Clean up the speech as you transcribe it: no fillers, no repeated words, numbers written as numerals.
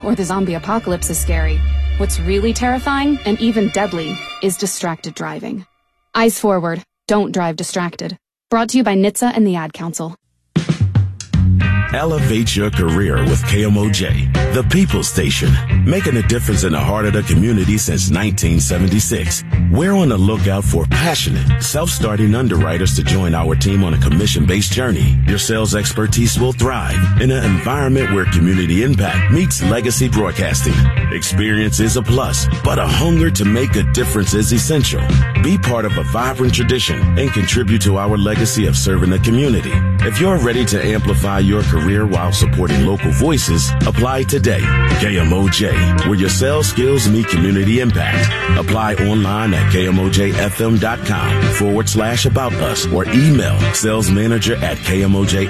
or the zombie apocalypse is scary. What's really terrifying, and even deadly, is distracted driving. Eyes forward. Don't drive distracted. Brought to you by NHTSA and the Ad Council. Elevate your career with KMOJ, the People Station, making a difference in the heart of the community since 1976. We're on the lookout for passionate, self-starting underwriters to join our team on a commission-based journey. Your sales expertise will thrive in an environment where community impact meets legacy broadcasting. Experience is a plus, but a hunger to make a difference is essential. Be part of a vibrant tradition and contribute to our legacy of serving the community. If you're ready to amplify your career while supporting local voices, apply today. KMOJ, where your sales skills meet community impact. Apply online at KMOJFM.com/about us or email salesmanager@KMOJ